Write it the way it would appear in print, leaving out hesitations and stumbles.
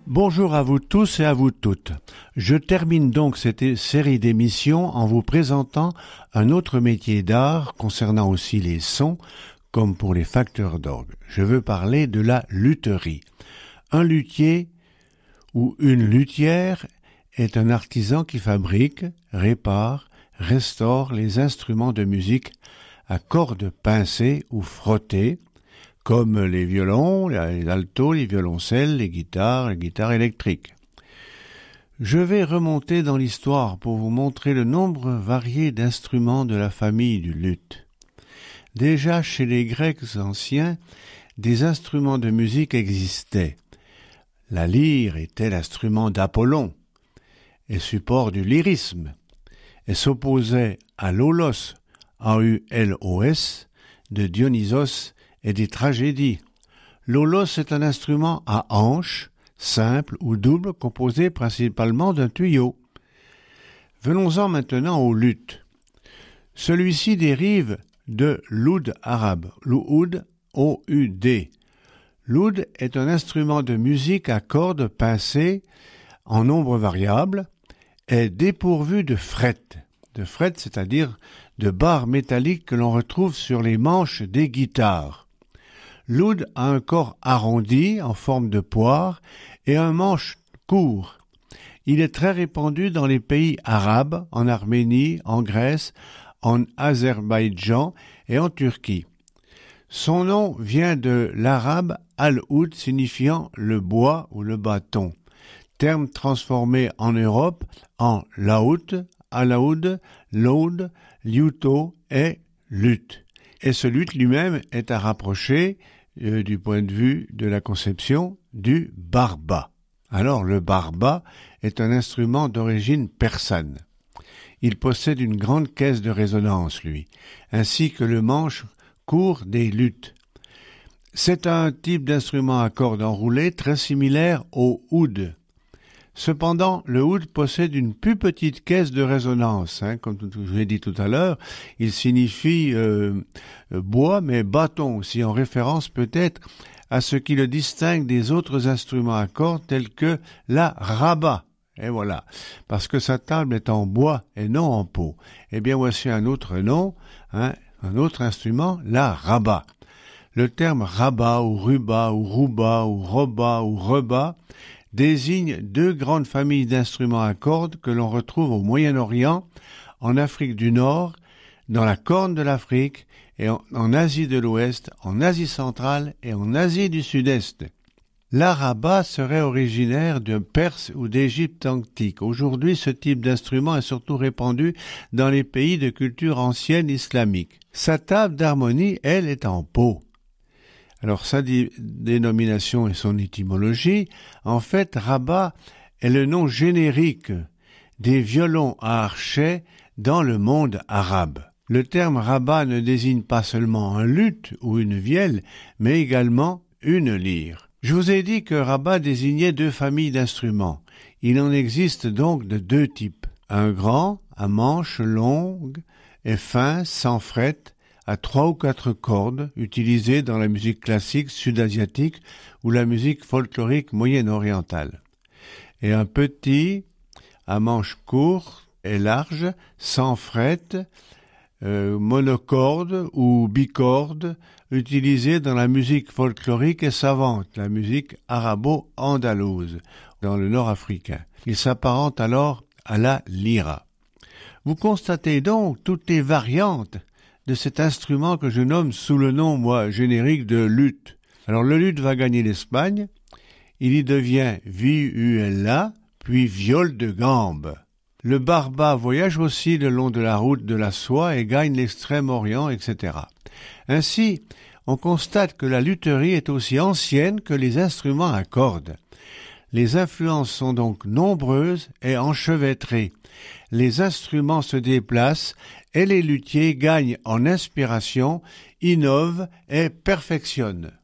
Bonjour à vous tous et à vous toutes. Je termine donc cette série d'émissions en vous présentant un autre métier d'art concernant aussi les sons, comme pour les facteurs d'orgue. Je veux parler de la lutherie. Un luthier ou une luthière est un artisan qui fabrique, répare, restaure les instruments de musique à cordes pincées ou frottées, comme les violons, les altos, les violoncelles, les guitares électriques. Je vais remonter dans l'histoire pour vous montrer le nombre varié d'instruments de la famille du luth. Déjà chez les Grecs anciens, des instruments de musique existaient. La lyre était l'instrument d'Apollon et support du lyrisme. Elle s'opposait à l'aulos, A-U-L-O-S, de Dionysos et des tragédies. L'aulos est un instrument à hanches, simple ou double, composé principalement d'un tuyau. Venons-en maintenant au luth. Celui-ci dérive de l'oud arabe, l'oud, O-U-D. L'oud est un instrument de musique à cordes pincées en nombre variable, est dépourvu de frettes, c'est-à-dire de barres métalliques que l'on retrouve sur les manches des guitares. L'oud a un corps arrondi en forme de poire et un manche court. Il est très répandu dans les pays arabes, en Arménie, en Grèce, en Azerbaïdjan et en Turquie. Son nom vient de l'arabe al-oud signifiant le bois ou le bâton, terme transformé en Europe en laout, alaoud, laud, liuto et luth. Et ce luth lui-même est à rapprocher du point de vue de la conception du barba. Alors le barba est un instrument d'origine persane. Il possède une grande caisse de résonance, lui, ainsi que le manche court des luths. C'est un type d'instrument à cordes enroulées très similaire au oud. Cependant, le oud possède une plus petite caisse de résonance. Comme je l'ai dit tout à l'heure, il signifie bois, mais bâton aussi, en référence peut-être à ce qui le distingue des autres instruments à cordes tels que la rabat. Et voilà, parce que sa table est en bois et non en peau. Eh bien, voici un autre nom, un autre instrument, la rabat. Le terme rabat ou ruba ou rouba ou roba ou reba désigne deux grandes familles d'instruments à cordes que l'on retrouve au Moyen-Orient, en Afrique du Nord, dans la Corne de l'Afrique et en Asie de l'Ouest, en Asie centrale et en Asie du Sud-Est. L'arabat serait originaire de Perse ou d'Égypte antique. Aujourd'hui, ce type d'instrument est surtout répandu dans les pays de culture ancienne islamique. Sa table d'harmonie, elle, est en peau. Alors, sa dénomination et son étymologie, en fait, rabat est le nom générique des violons à archet dans le monde arabe. Le terme rabat ne désigne pas seulement un luth ou une vielle, mais également une lyre. Je vous ai dit que rabat désignait deux familles d'instruments. Il en existe donc de deux types. Un grand, à manches longues et fin, sans frettes, à 3 ou 4 cordes, utilisé dans la musique classique sud-asiatique ou la musique folklorique moyenne-orientale. Et un petit, à manches courtes et larges, sans frettes, monocorde ou bicorde, utilisé dans la musique folklorique et savante, la musique arabo-andalouse, dans le nord africain. Il s'apparente alors à la lyra. Vous constatez donc toutes les variantes de cet instrument que je nomme sous le nom, générique de luth. Alors le luth va gagner l'Espagne, il y devient vihuela, puis viol de gambe. Le barba voyage aussi le long de la route de la soie et gagne l'Extrême-Orient, etc. Ainsi, on constate que la lutherie est aussi ancienne que les instruments à cordes. Les influences sont donc nombreuses et enchevêtrées. Les instruments se déplacent et les luthiers gagnent en inspiration, innovent et perfectionnent.